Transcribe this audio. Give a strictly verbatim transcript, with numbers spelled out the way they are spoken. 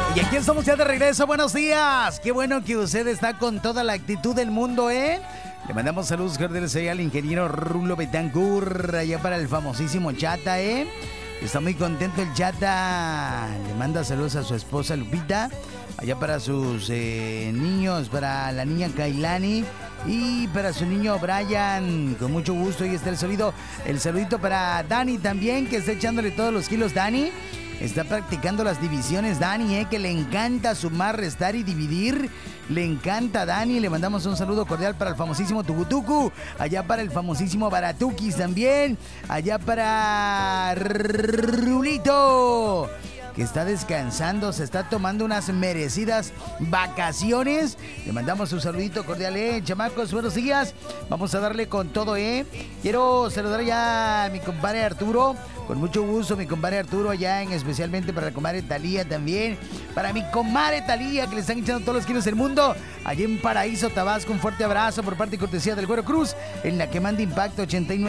Y aquí estamos ya de regreso. Buenos días. Qué bueno que usted está con toda la actitud del mundo, ¿eh? Le mandamos saludos cordiales ahí al ingeniero Rulo Betancourt, allá para el famosísimo Chata, ¿eh? Está muy contento el Chata. Le manda saludos a su esposa Lupita, allá para sus eh, niños, para la niña Kailani y para su niño Brian. Con mucho gusto, ahí está el saludo. El saludito para Dani también, que está echándole todos los kilos, Dani. Está practicando las divisiones, Dani, eh, que le encanta sumar, restar y dividir. Le encanta, Dani. Le mandamos un saludo cordial para el famosísimo Tucutucu. Allá para el famosísimo Baratukis también. Allá para Rulito, que está descansando, se está tomando unas merecidas vacaciones. Le mandamos un saludito cordial, eh, chamacos, buenos días. Vamos a darle con todo, eh. Quiero saludar ya a mi compadre Arturo, con mucho gusto, mi compadre Arturo, allá en especialmente para la comadre Talía también. Para mi comadre Talía, que le están echando todos los kilos del mundo, allí en Paraíso, Tabasco. Un fuerte abrazo por parte y cortesía del Güero Cruz, en la que manda Impacto ochenta y nueve.